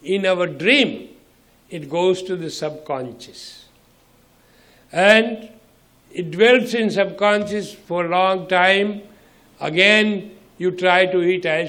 in our dream, it goes to the subconscious. And it dwells in subconscious for a long time. Again, you try to eat ice